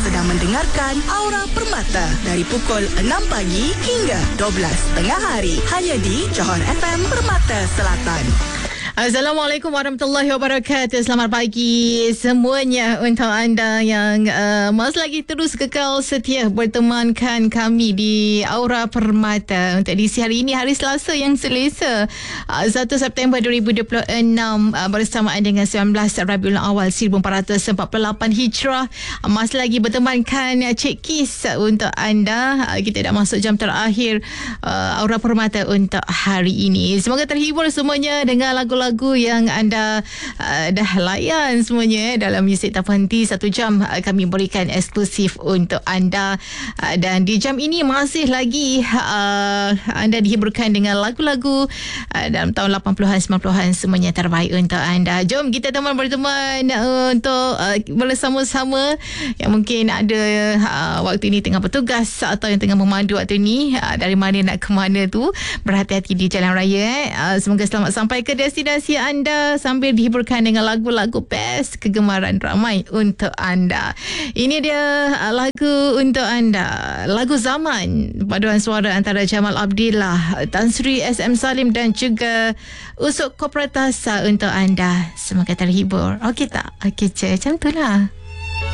sedang mendengarkan Aura Permata dari pukul 6 pagi hingga 12 tengah hari. Hanya di Johor FM Permata Selatan. Assalamualaikum warahmatullahi wabarakatuh. Selamat pagi semuanya untuk anda yang masih lagi terus kekal setia bertemankan kami di Aura Permata untuk edisi hari ini, hari Selasa yang selesa 1 September 2026 bersamaan dengan 19 Rabiul Awal 1448 Hijrah. Masih lagi bertemankan Cik Kis untuk anda. Kita dah masuk jam terakhir Aura Permata untuk hari ini. Semoga terhibur semuanya dengan lagu-lagu yang anda dah layan semuanya dalam Muzik Tak Berhenti. 1 jam kami berikan eksklusif untuk anda, dan di jam ini masih lagi anda dihiburkan dengan lagu-lagu dalam tahun 80-an 90-an, semuanya terbaik untuk anda. Jom kita berteman untuk bersama-sama yang mungkin ada waktu ini tengah bertugas atau yang tengah memandu waktu ini, dari mana nak ke mana tu, berhati-hati di jalan raya. Semoga selamat sampai ke destinasi anda sambil dihiburkan dengan lagu-lagu best kegemaran ramai untuk anda. Ini dia lagu untuk anda, lagu Zaman, paduan suara antara Jamal Abdillah, Tan Sri SM Salim dan juga Usuk Kopratasa untuk anda. Semoga terhibur. Okey tak? Okey je, macam tu lah.